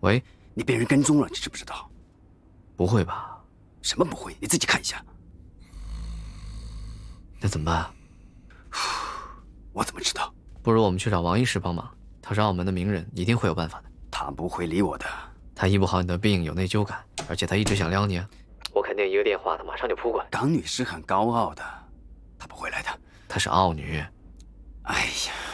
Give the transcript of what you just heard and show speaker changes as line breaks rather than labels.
喂，
你被人跟踪了，你知不知道？
不会吧？
什么不会？你自己看一下。
那怎么办啊？
我怎么知道？
不如我们去找王医师帮忙，他是澳门的名人，一定会有办法的。
他不会理我的。
他医不好你的病，有内疚感，而且他一直想撩你啊。我肯定一个电话，他马上就扑过来。
港女是很高傲的，她不会来的。
她是傲女。
哎呀。